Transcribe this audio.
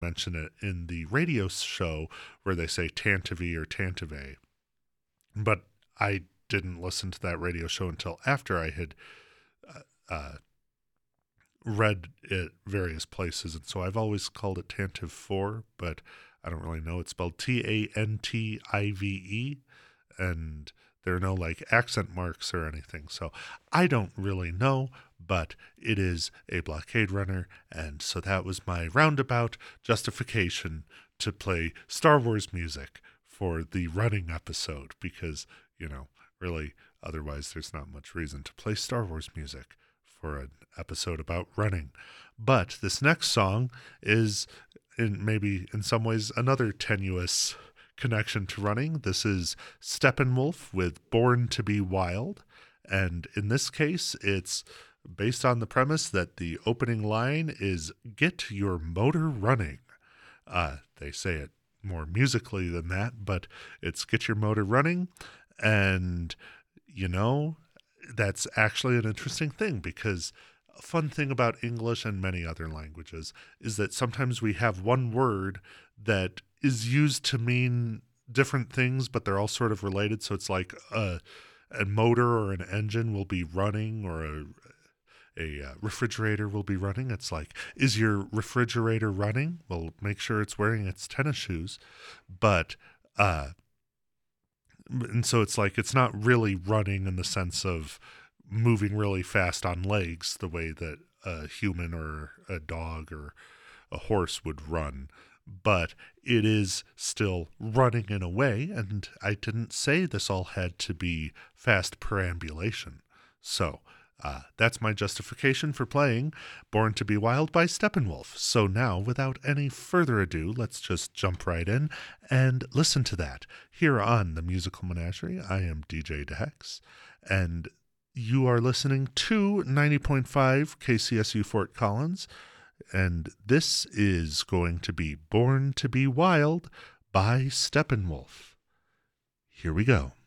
mention it in the radio show where they say Tantivy or Tantive. But I didn't listen to that radio show until after I had uh, read it various places. And so I've always called it Tantive 4, but I don't really know. It's spelled Tantive. And there are no like accent marks or anything. So I don't really know, but it is a blockade runner. And so that was my roundabout justification to play Star Wars music for the running episode because, really, otherwise there's not much reason to play Star Wars music for an episode about running. But this next song is maybe in some ways another tenuous connection to running. This is Steppenwolf with Born to Be Wild. And in this case, it's based on the premise that the opening line is "Get your motor running." They say it more musically than that, but it's "Get your motor running." And, that's actually an interesting thing because a fun thing about English and many other languages is that sometimes we have one word that is used to mean different things, but they're all sort of related. So it's like a motor or an engine will be running, or a refrigerator will be running. It's like, is your refrigerator running? Well, make sure it's wearing its tennis shoes. But and so it's like it's not really running in the sense of moving really fast on legs the way that a human or a dog or a horse would run, but it is still running in a way. And I didn't say this all had to be fast perambulation. So that's my justification for playing Born to Be Wild by Steppenwolf. So now, without any further ado, let's just jump right in and listen to that. Here on the Musical Menagerie, I am DJ DeHex, and you are listening to 90.5 KCSU Fort Collins, and this is going to be Born to Be Wild by Steppenwolf. Here we go.